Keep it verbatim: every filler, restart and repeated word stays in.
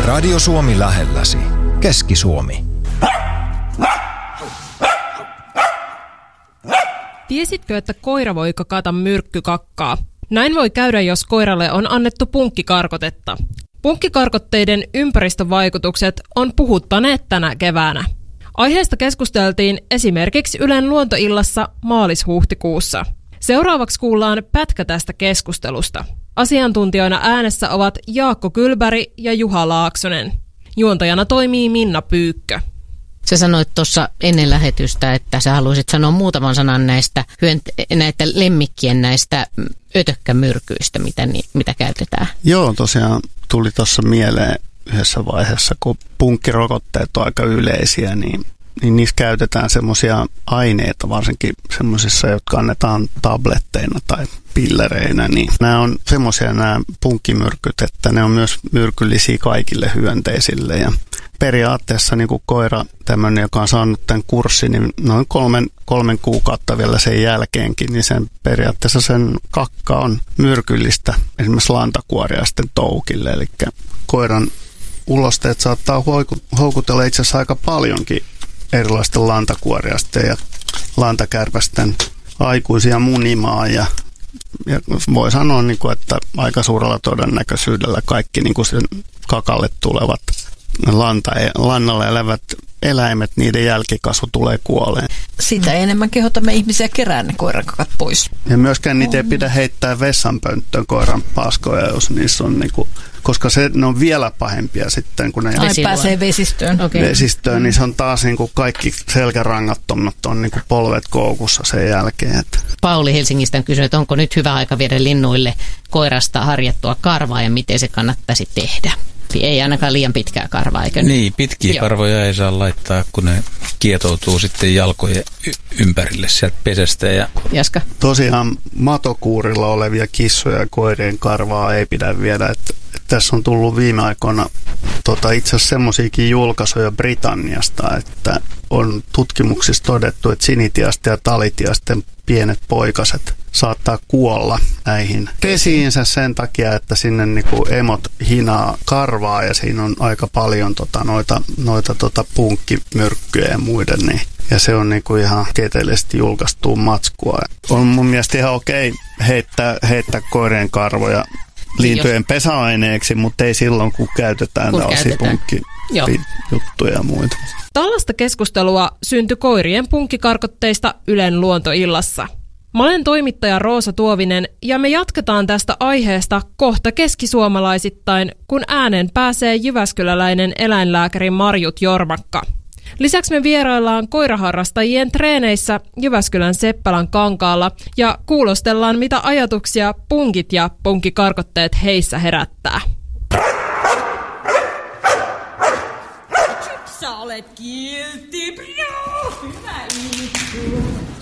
Radio Suomi lähelläsi. Keski-Suomi. Tiesitkö, että koira voi kakata myrkkykakkaa? Näin voi käydä, jos koiralle on annettu punkkikarkotetta. Punkkikarkotteiden ympäristövaikutukset on puhuttaneet tänä keväänä. Aiheesta keskusteltiin esimerkiksi Ylen luontoillassa maalis-huhtikuussa. Seuraavaksi kuullaan pätkä tästä keskustelusta. Asiantuntijoina äänessä ovat Jaakko Kylbäri ja Juha Laaksonen. Juontajana toimii Minna Pyykkö. Sä sanoit tuossa ennen lähetystä, että sä haluaisit sanoa muutaman sanan näistä, näitä lemmikkien näistä ötökkämyrkyistä, mitä, mitä käytetään. Joo, tosiaan tuli tuossa mieleen yhdessä vaiheessa, kun punkkirokotteet on aika yleisiä, niin, niin niissä käytetään semmoisia aineita, varsinkin semmoisissa, jotka annetaan tabletteina tai pillereinä, niin nämä on semmoisia nämä punkkimyrkyt, että ne on myös myrkyllisiä kaikille hyönteisille ja periaatteessa niin kuin koira, tämmöinen, joka on saanut tämän kurssin, niin noin kolmen, kolmen kuukautta vielä sen jälkeenkin, niin sen periaatteessa sen kakka on myrkyllistä esimerkiksi lantakuoriaisten toukille. Eli koiran ulosteet saattaa houkutella itse asiassa aika paljonkin erilaisten lantakuoriaisten ja lantakärpästen aikuisia munimaan ja Ja voi sanoa, että aika suurella todennäköisyydellä kaikki sen kakalle tulevat lanta, lannalla elävät eläimet, niiden jälkikasvu tulee kuoleen. Sitä enemmän kehotamme ihmisiä kerään ne koirakakat pois. Ja myöskään niitä ei pidä heittää vessanpönttöön koiran paskoja, jos niissä on niinku, koska se, ne on vielä pahempia sitten, kun ne Ai pääsee vesistöön. Okay. Vesistöön, niin se on taas niinku kaikki selkärangattomat on niinku polvet koukussa sen jälkeen. Että. Pauli Helsingistä on kysynyt, että onko nyt hyvä aika viedä linnuille koirasta harjattua karvaa ja miten se kannattaisi tehdä. Ei ainakaan liian pitkää karvaa, eikö Niin, pitkiä Joo. karvoja ei saa laittaa, kun ne kietoutuu sitten jalkojen y- ympärille sieltä pesästä. Ja... Jaska? Tosiaan matokuurilla olevia kissoja ja koirien karvaa ei pidä viedä. Että, että tässä on tullut viime aikoina tota, itse asiassa semmoisiakin julkaisuja Britanniasta, että on tutkimuksissa todettu, että sinitiasten ja talitiasten pienet poikaset saattaa kuolla näihin pesiinsä sen takia, että sinne niinku emot hinaa karvaa ja siinä on aika paljon tota, noita, noita tota punkkimyrkkyjä ja muiden. Niin. Ja se on niinku ihan tieteellisesti julkaistua matskua. On mun mielestä ihan okei heittää, heittää koirien karvoja lintujen pesäaineeksi, mutta ei silloin, kun käytetään tällaisia punkkijuttuja ja muita. Tällaista keskustelua syntyi koirien punkkikarkotteista Ylen luontoillassa. Mä olen toimittaja Roosa Tuovinen ja me jatketaan tästä aiheesta kohta keskisuomalaisittain, kun ääneen pääsee jyväskyläläinen eläinlääkäri Marjut Jormakka. Lisäksi me vieraillaan koiraharrastajien treeneissä Jyväskylän Seppälän kankaalla ja kuulostellaan, mitä ajatuksia punkit ja punkkikarkotteet heissä herättää. Sä olet kiltti, bro! Hyvä liittyy.